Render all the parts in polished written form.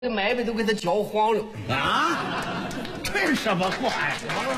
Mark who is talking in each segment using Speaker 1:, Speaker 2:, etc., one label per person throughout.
Speaker 1: 这买卖都给他搅黄了
Speaker 2: 啊！这是什么话呀？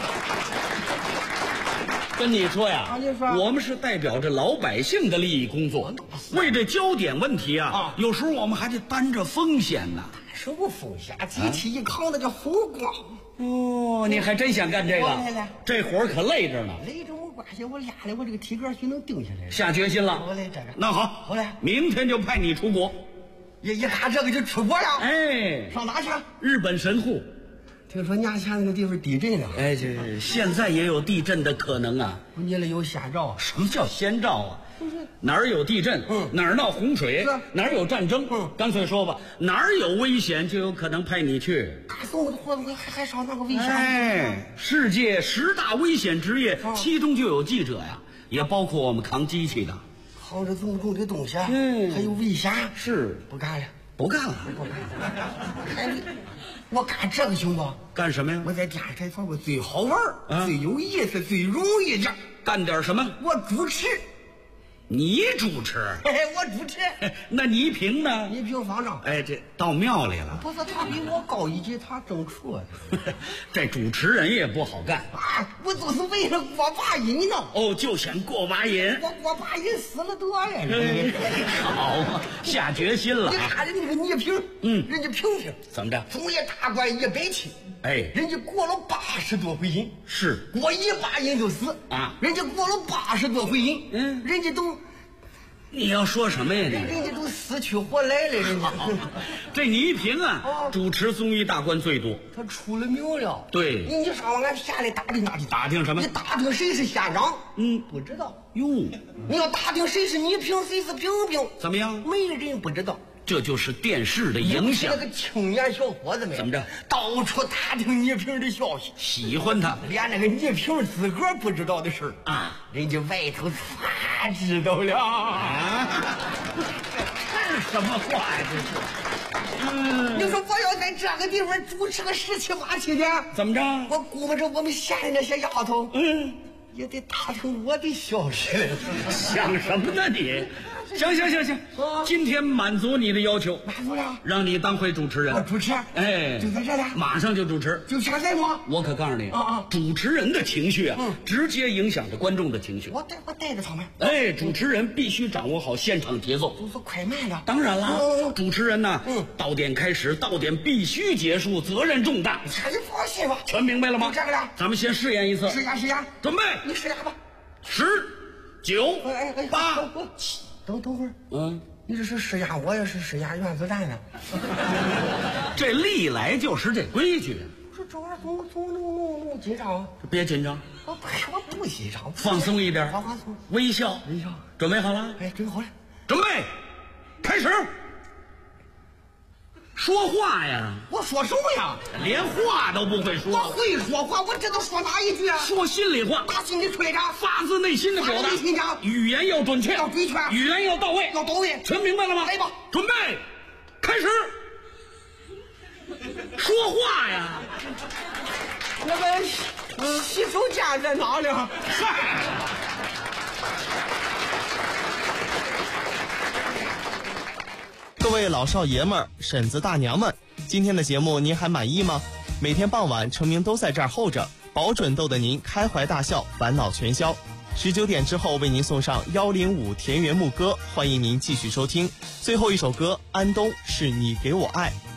Speaker 2: 跟你说呀，
Speaker 1: 你说
Speaker 2: 我们是代表着老百姓的利益工作，为这焦点问题啊，有时候我们还得担着风险呢。
Speaker 1: 什么风险？机器一扛那个风光。
Speaker 2: 哦，你还真想干这个？这活儿可累着呢。
Speaker 1: 累着没关系，我练的我这个体格就能定下来。
Speaker 2: 下决心了。
Speaker 1: 我来这个。
Speaker 2: 那好，
Speaker 1: 好嘞，
Speaker 2: 明天就派你出国。
Speaker 1: 一干这个就出国了。
Speaker 2: 哎，
Speaker 1: 上哪去？
Speaker 2: 日本神户。
Speaker 1: 听说年前那个地方地震了。
Speaker 2: 哎，这现在也有地震的可能啊。
Speaker 1: 你那有先兆？
Speaker 2: 什么叫先兆啊？哪儿有地震，哪儿闹洪水，哪儿有战争，干脆说吧，哪儿有危险就有可能派你去。
Speaker 1: 送我的活还上那个危险？
Speaker 2: 哎，世界10大危险职业，其中就有记者呀，也包括我们扛机器的，
Speaker 1: 扛着这么重的东西，还有危险，
Speaker 2: 是
Speaker 1: 不干了，
Speaker 2: 不干了，
Speaker 1: 我干这个行不？
Speaker 2: 干什么呀？
Speaker 1: 我在电视台上过最好玩、最有意思、最容易的，
Speaker 2: 干点什么？
Speaker 1: 我主持。
Speaker 2: 你主持？
Speaker 1: 我主持。
Speaker 2: 那倪萍呢？
Speaker 1: 倪萍方丈。
Speaker 2: 哎，这到庙里了。
Speaker 1: 不是，他比我高一级，他正处。
Speaker 2: 这主持人也不好干
Speaker 1: 啊！我就是为了过把瘾呢。
Speaker 2: 哦，就想过把瘾。
Speaker 1: 我过把瘾死了得呀！
Speaker 2: 好啊，下决心了。
Speaker 1: 你看人家那个倪萍，人家萍萍
Speaker 2: 怎么着？
Speaker 1: 从业大官170，
Speaker 2: 哎，
Speaker 1: 人家过了80多回瘾，
Speaker 2: 是
Speaker 1: 过一把瘾就死
Speaker 2: 啊！
Speaker 1: 人家过了80多回瘾，人家都。
Speaker 2: 你要说什么呀？
Speaker 1: 人家都死去活来了，人家。
Speaker 2: 这倪萍啊，主持综艺大观最多。
Speaker 1: 他出了名了。
Speaker 2: 对，
Speaker 1: 你上网俺下来打听打听。
Speaker 2: 打听什么？
Speaker 1: 你打听谁是县长？不知道。
Speaker 2: 哟，
Speaker 1: 你要打听谁是倪萍，谁是萍萍，
Speaker 2: 怎么样？
Speaker 1: 没人不知道。
Speaker 2: 这就是电视的影响。
Speaker 1: 那个青年小伙子们
Speaker 2: 怎么着？
Speaker 1: 到处打听倪萍的消息，
Speaker 2: 喜欢他，
Speaker 1: 连那个倪萍自个儿不知道的事儿
Speaker 2: 啊，
Speaker 1: 人家外头全知道了啊！
Speaker 2: 这是什么话呀？这是。
Speaker 1: 你说我要在这个地方主持个17、18天，
Speaker 2: 怎么着？
Speaker 1: 我估摸着我们县里那些丫头，也得打听我的消息。
Speaker 2: 想什么呢你？行，今天满足你的要求，
Speaker 1: 满足了，
Speaker 2: 让你当回主持人。
Speaker 1: 我主持，
Speaker 2: 哎，
Speaker 1: 就在这里，
Speaker 2: 马上就主持，
Speaker 1: 就现在吗？
Speaker 2: 我可告诉你主持人的情绪啊，直接影响着观众的情绪。
Speaker 1: 我带着他们。
Speaker 2: 哎，主持人必须掌握好现场节奏，
Speaker 1: 都是快慢的。
Speaker 2: 当然了，主持人呢，到点开始，到点必须结束，责任重大。
Speaker 1: 你放心吧，
Speaker 2: 全明白了吗？
Speaker 1: 这个了，
Speaker 2: 咱们先试验一次。
Speaker 1: 试验，
Speaker 2: 准备，
Speaker 1: 你试验吧。
Speaker 2: 10、9、8。
Speaker 1: 等会儿，你这是试验我，也是试验原子弹呢。
Speaker 2: 这历来就是这规矩。
Speaker 1: 我说这玩意儿怎么那么紧张？
Speaker 2: 别紧张，
Speaker 1: 我不紧张，
Speaker 2: 放松一点，
Speaker 1: 放松，
Speaker 2: 微笑，准备好了？
Speaker 1: 哎，准备好了，
Speaker 2: 准备，开始。说话呀！
Speaker 1: 我说什么呀？
Speaker 2: 连话都不会说。
Speaker 1: 我会说话，我知道说哪一句啊？
Speaker 2: 说心里话，
Speaker 1: 打心里出来的，
Speaker 2: 发自内心的表达。语言要准确，语言要到位，全明白了吗？
Speaker 1: 来吧，
Speaker 2: 准备，开始。说话呀！
Speaker 1: 那个洗手间在哪里？
Speaker 3: 各位老少爷们儿、婶子大娘们，今天的节目您还满意吗？每天傍晚程明都在这儿候着，保准逗得您开怀大笑，烦恼全消。19点之后为您送上105田园牧歌，欢迎您继续收听。最后一首歌，安东是你给我爱。